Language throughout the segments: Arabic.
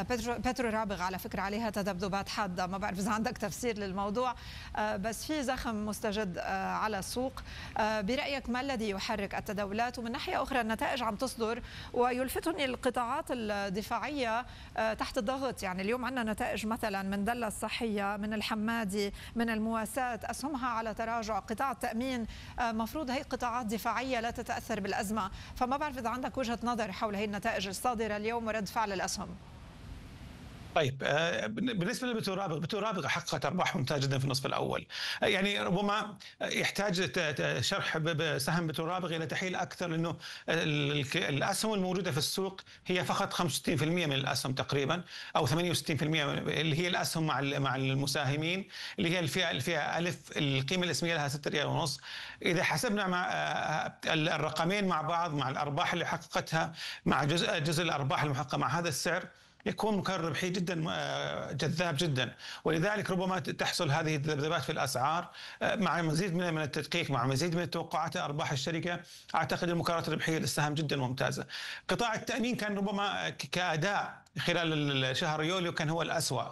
بترو رابغ على فكرة عليها تذبذبات حادة، ما بعرف إذا عندك تفسير للموضوع، بس في زخم مستجد على السوق. برأيك ما الذي يحرك التداولات؟ ومن ناحية أخرى النتائج عم تصدر ويلفتني القطاعات الدفاعية تحت الضغط. يعني اليوم عندنا نتائج مثلا من دلة الصحية، من الحمادي، من المواساة، أسهمها على تراجع. قطاع التأمين مفروض هي قطاعات دفاعية لا تتأثر بالأزمة، فما بعرف إذا عندك وجهة نظر حول هي النتائج الصادرة اليوم ورد فعل الأسهم. طيب، بالنسبه لبترو رابغ حققت ارباح ممتازه جدا في النصف الاول. يعني ربما يحتاج شرح بسهم بترو رابغ الى تحليل اكثر، لانه الاسهم الموجوده في السوق هي فقط 65% من الاسهم تقريبا، او 68%، اللي هي الاسهم مع المساهمين، اللي هي الفئه الف، القيمه الاسميه لها 6 ريال ونص. اذا حسبنا مع الرقمين مع بعض، مع الارباح اللي حققتها، مع جزء الارباح المحققه مع هذا السعر، يكون مكرر ربحي جدا جذاب جدا. ولذلك ربما تحصل هذه الذبذبات في الاسعار مع مزيد من التدقيق، مع مزيد من التوقعات ارباح الشركه. اعتقد المكررات الربحيه للسهم جدا ممتازه. قطاع التامين كان ربما كاداء خلال شهر يوليو كان هو الاسوأ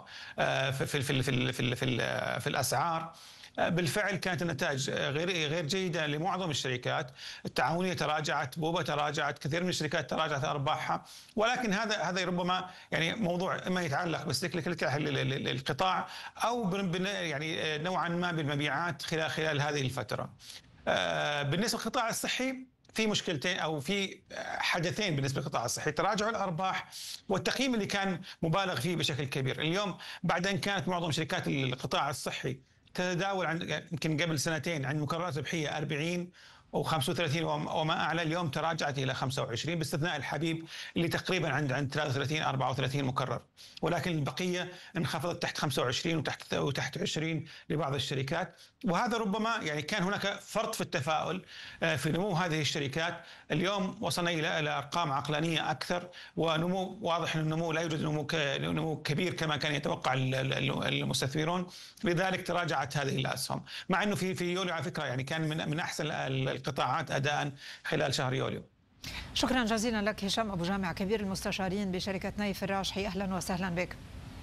في الاسعار. بالفعل كانت النتائج غير جيدة لمعظم الشركات. التعاونية تراجعت، بوبا تراجعت، كثير من الشركات تراجعت أرباحها. ولكن هذا ربما يعني موضوع إما يتعلق بالسيكليكية للقطاع، أو يعني نوعا ما بالمبيعات خلال هذه الفترة. بالنسبة للقطاع الصحي في مشكلتين او في حدثين بالنسبه للقطاع الصحي: تراجع الارباح والتقييم اللي كان مبالغ فيه بشكل كبير. اليوم بعد ان كانت معظم شركات القطاع الصحي تتداول عن يمكن قبل سنتين عن مكررات ربحيه 40 و35 وما اعلى، اليوم تراجعت الى 25 باستثناء الحبيب اللي تقريبا عند 33 34 مكرر، ولكن البقيه انخفضت تحت 25 وتحت 20 لبعض الشركات. وهذا ربما يعني كان هناك فرط في التفاؤل في نمو هذه الشركات. اليوم وصلنا الى ارقام عقلانيه اكثر، ونمو واضح ان النمو لا يوجد نمو كبير كما كان يتوقع المستثمرون. لذلك تراجعت هذه الاسهم، مع انه في يوليو على فكره يعني كان من احسن القطاعات اداء خلال شهر يوليو. شكرا جزيلا لك هشام ابو جامع، كبير المستشارين بشركه نايف الراجحي، اهلا وسهلا بك.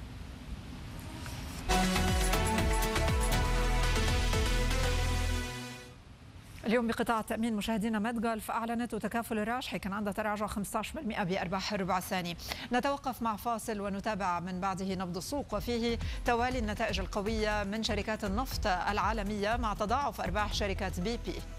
اليوم بقطاع التأمين مشاهدينا ميدغولف أعلنت وتكافل الراجحي كان عندها تراجع 15% بأرباح الربع الثاني. نتوقف مع فاصل ونتابع من بعده نبض السوق، وفيه توالي النتائج القوية من شركات النفط العالمية مع تضاعف أرباح شركة BP.